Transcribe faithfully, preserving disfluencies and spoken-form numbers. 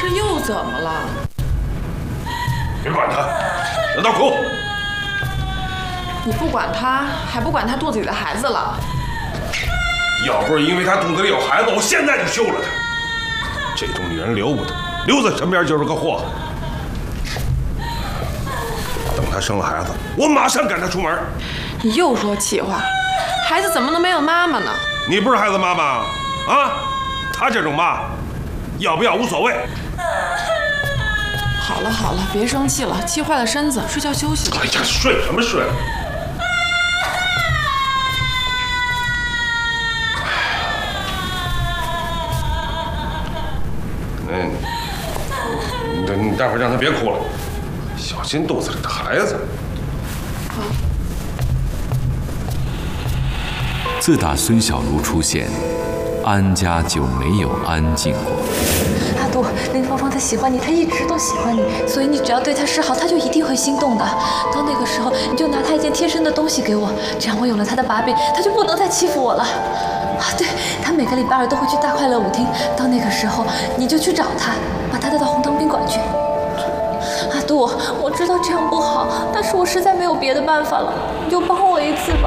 这又怎么了？ 别管他，让他哭。 你不管他，还不管他肚子里的孩子了？ 要不是因为他肚子里有孩子，我现在就休了他。这种女人留不得，留在身边就是个祸害。等她生了孩子，我马上赶她出门。 你又说气话，孩子怎么能没有妈妈呢？ 你不是孩子妈妈啊？她这种妈，要不要无所谓。 好了好了，别生气了，气坏了身子，睡觉休息吧。 哎呀，睡什么睡？哎，你你待会儿让他别哭了，小心肚子里的孩子。 好。 自打孙小茹出现，安家就没有安静过。 阿杜，林芳芳她喜欢你，她一直都喜欢你，所以你只要对她示好，她就一定会心动的。到那个时候，你就拿她一件贴身的东西给我，这样我有了她的把柄，她就不能再欺负我了。啊，对，她每个礼拜二都会去大快乐舞厅，到那个时候你就去找她，把她带到红灯宾馆去。阿杜，我知道这样不好，但是我实在没有别的办法了，你就帮我一次吧。